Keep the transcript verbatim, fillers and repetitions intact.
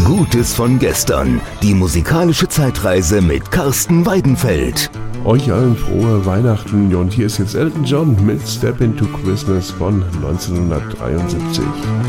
Gutes von gestern. Die musikalische Zeitreise mit Carsten Weidenfeld. Euch allen frohe Weihnachten und hier ist jetzt Elton John mit Step into Christmas von neunzehnhundertdreiundsiebzig.